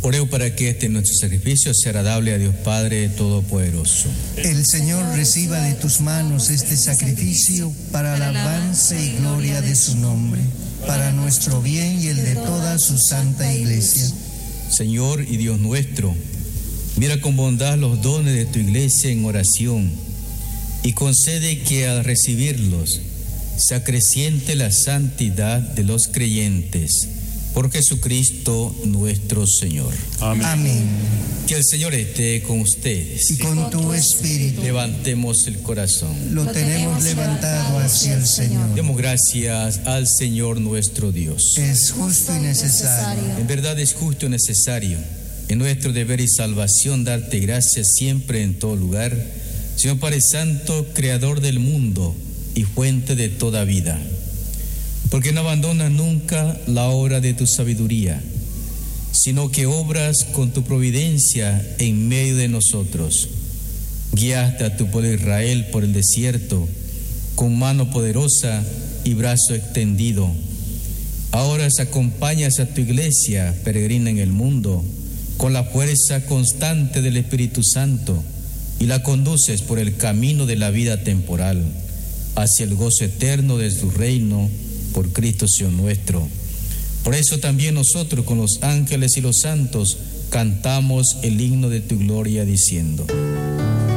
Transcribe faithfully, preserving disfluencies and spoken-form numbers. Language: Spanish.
Oremos para que este nuestro sacrificio sea agradable a Dios Padre Todopoderoso. El Señor reciba de tus manos este sacrificio para la alabanza y gloria de su nombre, para nuestro bien y el de toda su santa Iglesia. Señor y Dios nuestro, mira con bondad los dones de tu Iglesia en oración y concede que al recibirlos se acreciente la santidad de los creyentes. Por Jesucristo nuestro Señor. Amén. Amén. Que el Señor esté con ustedes. Y con tu espíritu. Levantemos el corazón. Lo tenemos levantado hacia el Señor. Demos gracias al Señor nuestro Dios. Es justo y necesario. En verdad es justo y necesario. En nuestro deber y salvación darte gracias siempre en todo lugar. Señor Padre Santo, Creador del mundo y fuente de toda vida. Porque no abandonas nunca la obra de tu sabiduría, sino que obras con tu providencia en medio de nosotros. Guiaste a tu pueblo Israel por el desierto, con mano poderosa y brazo extendido. Ahora acompañas a tu iglesia peregrina en el mundo, con la fuerza constante del Espíritu Santo, y la conduces por el camino de la vida temporal, hacia el gozo eterno de tu reino, por Cristo Señor nuestro. Por eso también nosotros con los ángeles y los santos cantamos el himno de tu gloria diciendo: